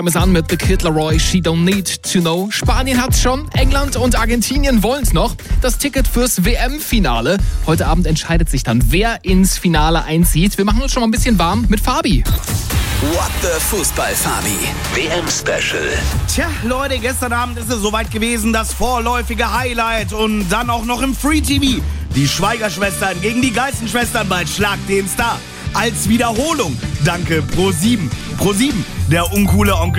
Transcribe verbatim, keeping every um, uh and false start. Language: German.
Es an mit The Kid Laroi, She Don't Need To Know. Spanien hat's schon, England und Argentinien wollen's noch. Das Ticket fürs W M-Finale. Heute Abend entscheidet sich dann, wer ins Finale einzieht. Wir machen uns schon mal ein bisschen warm mit Fabi. What the Fußball, Fabi? W M-Special. Tja, Leute, gestern Abend ist es soweit gewesen, das vorläufige Highlight und dann auch noch im Free-T V. Die Schweigerschwestern gegen die Geißenschwestern bei Schlag den Star. Als Wiederholung. Danke Pro sieben. Pro sieben, der uncoole Onkel